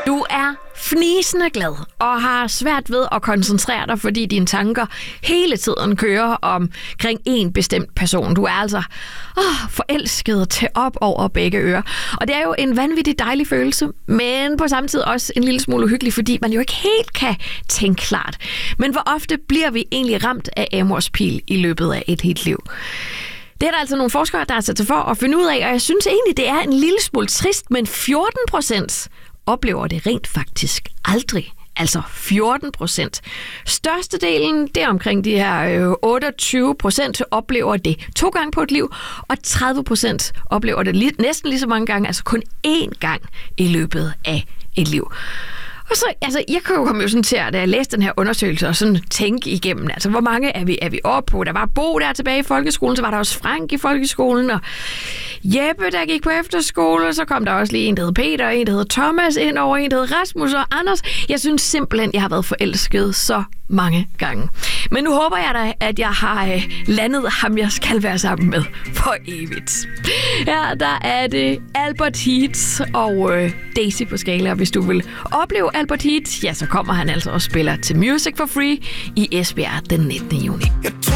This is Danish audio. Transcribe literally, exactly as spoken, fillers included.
Du er fnisende glad og har svært ved at koncentrere dig, fordi dine tanker hele tiden kører omkring en bestemt person. Du er altså åh, forelsket til op over begge ører. Og det er jo en vanvittig dejlig følelse, men på samme tid også en lille smule uhyggelig, fordi man jo ikke helt kan tænke klart. Men hvor ofte bliver vi egentlig ramt af Amors pil i løbet af et helt liv? Det er der altså nogle forskere, der har sat sig for at finde ud af, og jeg synes egentlig, det er en lille smule trist, men fjorten procent oplever det rent faktisk aldrig. Altså fjorten procent. Størstedelen, det er omkring de her otteogtyve procent, oplever det to gange på et liv, og tredive procent oplever det li- næsten lige så mange gange, altså kun én gang i løbet af et liv. Og så, altså, jeg kan jo komme jo sådan til, at da jeg læste den her undersøgelse og sådan tænke igennem, altså, hvor mange er vi, er vi oppe på? Der var Bo der tilbage i folkeskolen, så var der også Frank i folkeskolen, og Jeppe, der gik på efterskole, og så kom der også lige en, der hed Peter, en, der hed Thomas ind over, en, der hed Rasmus og Anders. Jeg synes simpelthen, jeg har været forelsket så mange gange. Men nu håber jeg da, at jeg har øh, landet ham, jeg skal være sammen med for evigt. Her der er det Albert Heat og øh, Daisy på Scala. Hvis du vil opleve Albert Heat, ja, så kommer han altså og spiller til Music for Free i Esbjerg den nittende juni.